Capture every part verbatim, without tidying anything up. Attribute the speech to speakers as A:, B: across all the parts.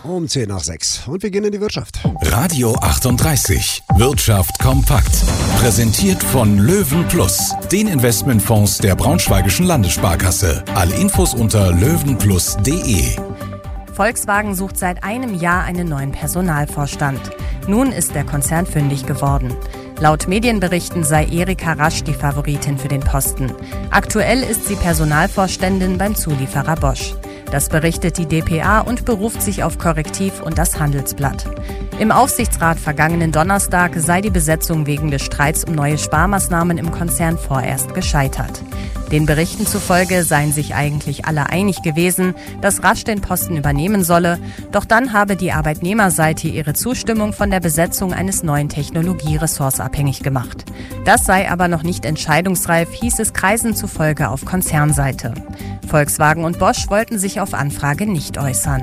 A: Um zehn nach sechs. Und wir gehen in die Wirtschaft.
B: Radio achtunddreißig. Wirtschaft kompakt. Präsentiert von Löwen Plus, den Investmentfonds der Braunschweigischen Landessparkasse. Alle Infos unter löwenplus punkt de.
C: Volkswagen sucht seit einem Jahr einen neuen Personalvorstand. Nun ist der Konzern fündig geworden. Laut Medienberichten sei Erika Rasch die Favoritin für den Posten. Aktuell ist sie Personalvorständin beim Zulieferer Bosch. Das berichtet die d p a und beruft sich auf Korrektiv und das Handelsblatt. Im Aufsichtsrat vergangenen Donnerstag sei die Besetzung wegen des Streits um neue Sparmaßnahmen im Konzern vorerst gescheitert. Den Berichten zufolge seien sich eigentlich alle einig gewesen, dass Rasch den Posten übernehmen solle, doch dann habe die Arbeitnehmerseite ihre Zustimmung von der Besetzung eines neuen Technologieressorts abhängig gemacht. Das sei aber noch nicht entscheidungsreif, hieß es Kreisen zufolge auf Konzernseite. Volkswagen und Bosch wollten sich auf Anfrage nicht äußern.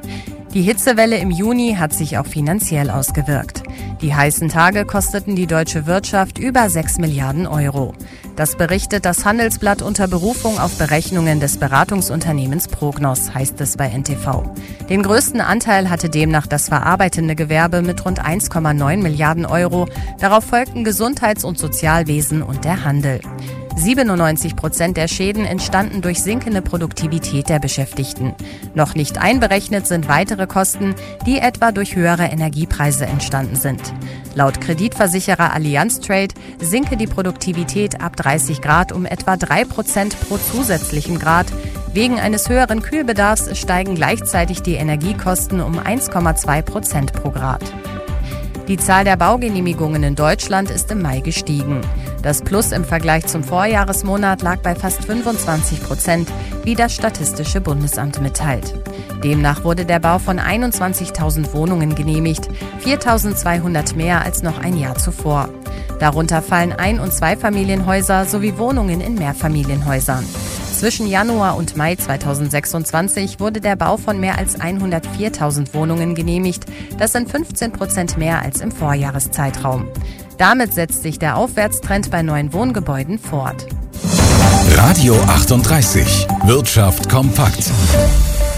C: Die Hitzewelle im Juni hat sich auch finanziell ausgewirkt. Die heißen Tage kosteten die deutsche Wirtschaft über sechs Milliarden Euro. Das berichtet das Handelsblatt unter Berufung auf Berechnungen des Beratungsunternehmens Prognos, heißt es bei N T V. Den größten Anteil hatte demnach das verarbeitende Gewerbe mit rund eins Komma neun Milliarden Euro. Darauf folgten Gesundheits- und Sozialwesen und der Handel. siebenundneunzig Prozent der Schäden entstanden durch sinkende Produktivität der Beschäftigten. Noch nicht einberechnet sind weitere Kosten, die etwa durch höhere Energiepreise entstanden sind. Laut Kreditversicherer Allianz Trade sinke die Produktivität ab dreißig Grad um etwa drei Prozent pro zusätzlichem Grad. Wegen eines höheren Kühlbedarfs steigen gleichzeitig die Energiekosten um eins Komma zwei Prozent pro Grad. Die Zahl der Baugenehmigungen in Deutschland ist im Mai gestiegen. Das Plus im Vergleich zum Vorjahresmonat lag bei fast fünfundzwanzig Prozent, wie das Statistische Bundesamt mitteilt. Demnach wurde der Bau von einundzwanzigtausend Wohnungen genehmigt, viertausendzweihundert mehr als noch ein Jahr zuvor. Darunter fallen Ein- und Zweifamilienhäuser sowie Wohnungen in Mehrfamilienhäusern. Zwischen Januar und Mai zweitausendsechsundzwanzig wurde der Bau von mehr als hundertviertausend Wohnungen genehmigt. Das sind fünfzehn Prozent mehr als im Vorjahreszeitraum. Damit setzt sich der Aufwärtstrend bei neuen Wohngebäuden fort.
B: Radio achtunddreißig. Wirtschaft kompakt.